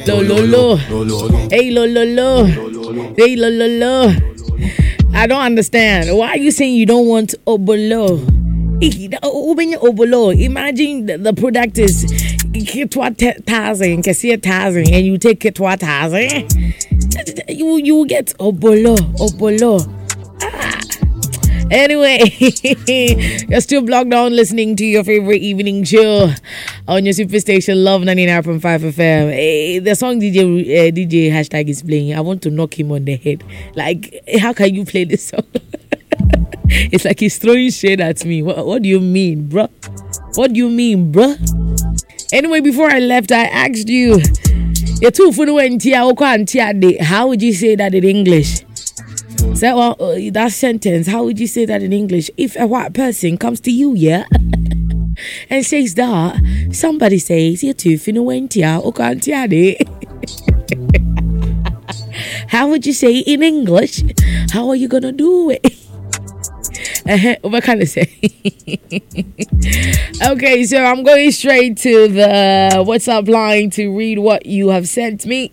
Lo lo lo. Hey lo lo lo. Hey lo lo lo. I don't understand. Why are you saying you don't want obolo? Obolo. Imagine the product is kitwa 1,000, kasi 1,000, and you take kitwa 1,000. You get obolo. Anyway, you're still blogged on listening to your favorite evening show on your superstation Love 99.5 FM. Hey, the song DJ hashtag is playing. I want to knock him on the head. Like, how can you play this song? It's like he's throwing shade at me. What do you mean, bruh? What do you mean, bruh? Anyway, before I left, I asked you, how would you say that in English? So, that sentence, how would you say that in English? If a white person comes to you, yeah, and says that, somebody says, how would you say it in English? How are you gonna do it? What kind of say? Okay, so I'm going straight to the WhatsApp line to read what you have sent me.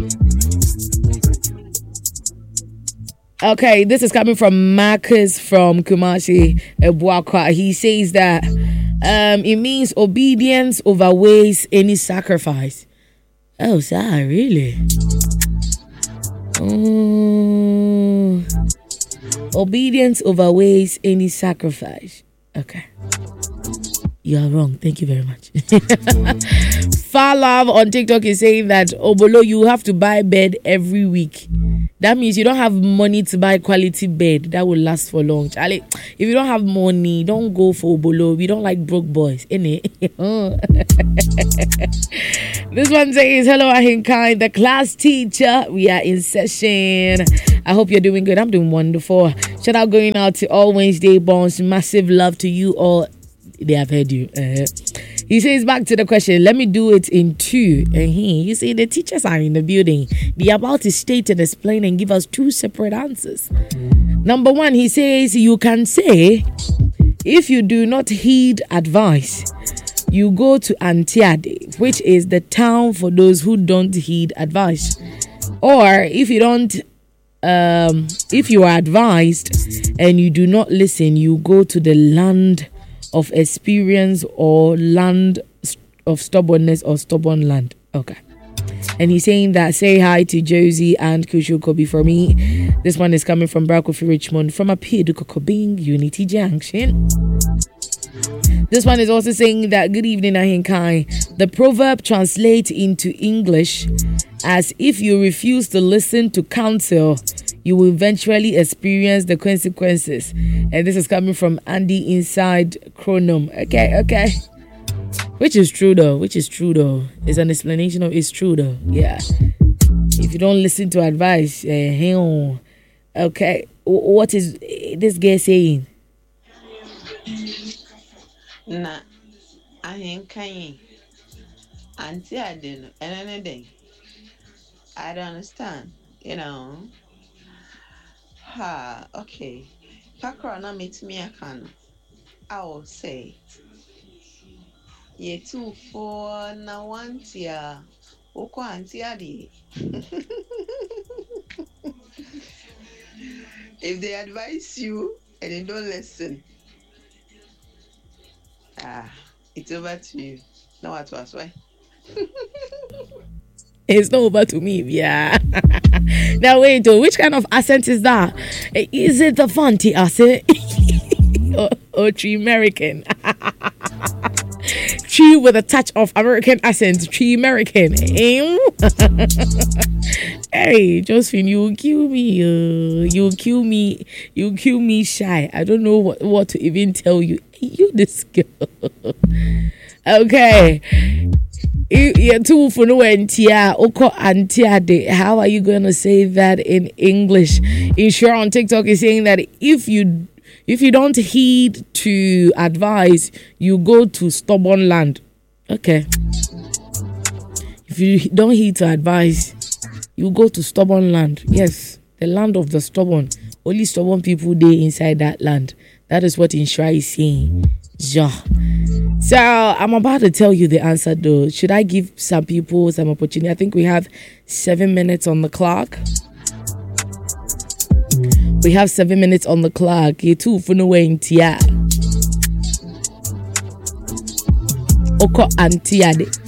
Okay, this is coming from Marcus from Kumasi, Ebuakwa. He says that it means obedience overweighs any sacrifice. Oh, sorry, really? Obedience overweighs any sacrifice. Okay. You are wrong. Thank you very much. Far Love on TikTok is saying that Obolo, you have to buy bed every week. That means you don't have money to buy quality bed that will last for long. Charlie, if you don't have money, don't go for Obolo. We don't like broke boys, innit? This one says, hello, Ahinkai, the class teacher. We are in session. I hope you're doing good. I'm doing wonderful. Shout out going out to all Wednesday bonds. Massive love to you all. They have heard you. He says, back to the question. Let me do it in two. You see, the teachers are in the building. Be about to state and explain and give us two separate answers. Number one, he says, you can say, if you do not heed advice, you go to Antiade, which is the town for those who don't heed advice. Or if you don't, if you are advised and you do not listen, you go to the land of experience or land of stubbornness or stubborn land. Okay. And he's saying that, say hi to Josie and Kushu Kobe for me. This one is coming from Brakofi Richmond from a Kokobing Unity Junction. This one is also saying that, good evening, Ahinkai. The proverb translates into English as if you refuse to listen to counsel, you will eventually experience the consequences. And this is coming from Andy inside Chronum. Okay. Which is true though. It's an explanation of it's true though. Yeah. If you don't listen to advice, okay. What is this guy saying? Nah, I ain't kind. Auntie, I didn't. And anything. I don't understand. Okay. Kakrana meets me a can. I will say, ye 2 4 na 1 tia. Oko auntie adi. If they advise you and you don't listen, it's over to you. Now what was why? It's not over to me, yeah. Now wait, which kind of accent is that? Is it the Fanti accent? or Tree American? Tree with a touch of American accent. Tree American. Hey, Josephine, you kill me. You kill me shy. I don't know what to even tell you. You this girl. Okay. How are you going to say that in English? Insure on TikTok is saying that if you don't heed to advice, you go to stubborn land. Okay. If you don't heed to advice, you go to stubborn land. Yes, the land of the stubborn. Only stubborn people there inside that land. That is what Insure is saying. Yeah. So I'm about to tell you the answer though. Should I give some people some opportunity? I think we have 7 minutes on the clock. We have 7 minutes on the clock. You too for no way Oko Antiade.